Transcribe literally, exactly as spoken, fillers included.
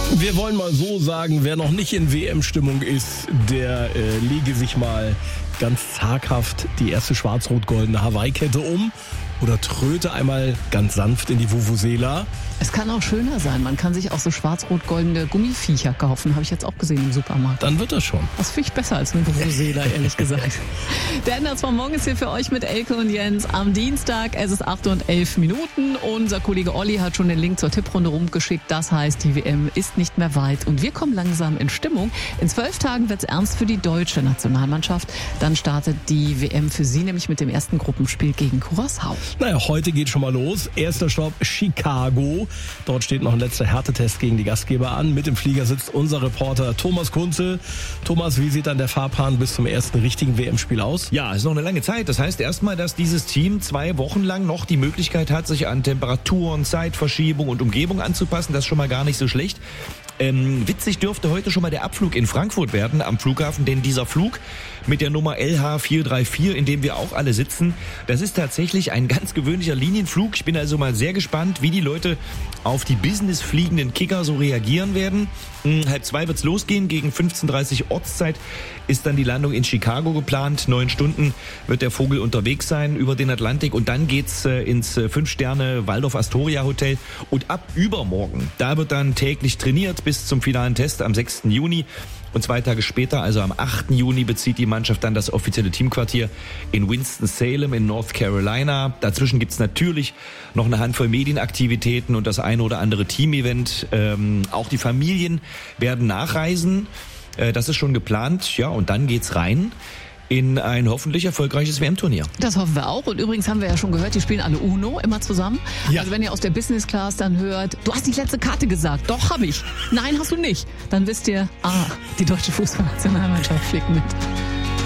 Wir wollen mal so sagen, wer noch nicht in W M-Stimmung ist, der äh, lege sich mal ganz zaghaft die erste schwarz-rot-goldene Hawaii-Kette um oder tröte einmal ganz sanft in die Vuvuzela. Es kann auch schöner sein. Man kann sich auch so schwarz-rot-goldene Gummiviecher kaufen. Habe ich jetzt auch gesehen im Supermarkt. Dann wird das schon. Das finde ich besser als eine Vuvuzela, ehrlich gesagt. Der Enders von morgen ist hier für euch mit Elke und Jens am Dienstag. Es ist acht und elf Minuten. Unser Kollege Olli hat schon den Link zur Tipprunde rumgeschickt. Das heißt, die W M ist nicht mehr weit. Und wir kommen langsam in Stimmung. In zwölf Tagen wird es ernst für die deutsche Nationalmannschaft. Dann startet die W M für sie, nämlich mit dem ersten Gruppenspiel gegen Curaçao. Naja, heute geht schon mal los. Erster Stopp Chicago. Dort steht noch ein letzter Härtetest gegen die Gastgeber an. Mit im Flieger sitzt unser Reporter Thomas Kunze. Thomas, wie sieht dann der Fahrplan bis zum ersten richtigen W M-Spiel aus? Ja, es ist noch eine lange Zeit. Das heißt erstmal, dass dieses Team zwei Wochen lang noch die Möglichkeit hat, sich an Temperaturen, Zeitverschiebung und Umgebung anzupassen. Das ist schon mal gar nicht so schlecht. Ähm, witzig dürfte heute schon mal der Abflug in Frankfurt werden am Flughafen, denn dieser Flug mit der Nummer L H vier drei vier, in dem wir auch alle sitzen, das ist tatsächlich ein ganz gewöhnlicher Linienflug. Ich bin also mal sehr gespannt, wie die Leute auf die businessfliegenden Kicker so reagieren werden. Hm, halb zwei wird's losgehen, gegen fünfzehn Uhr dreißig Ortszeit ist dann die Landung in Chicago geplant. Neun Stunden wird der Vogel unterwegs sein über den Atlantik und dann geht's äh, ins äh, Fünf-Sterne Waldorf Astoria Hotel und ab übermorgen, da wird dann täglich trainiert bis zum finalen Test am sechsten Juni. Und zwei Tage später, also am achten Juni, bezieht die Mannschaft dann das offizielle Teamquartier in Winston-Salem in North Carolina. Dazwischen gibt's natürlich noch eine Handvoll Medienaktivitäten und das eine oder andere Teamevent. Ähm, auch die Familien werden nachreisen. Äh, das ist schon geplant. Ja, und dann geht's rein in ein hoffentlich erfolgreiches W M-Turnier. Das hoffen wir auch. Und übrigens haben wir ja schon gehört, die spielen alle Uno, immer zusammen. Ja. Also wenn ihr aus der Business Class dann hört, du hast die letzte Karte gesagt. Doch, habe ich. Nein, hast du nicht. Dann wisst ihr, ah, die deutsche Fußballnationalmannschaft fliegt mit.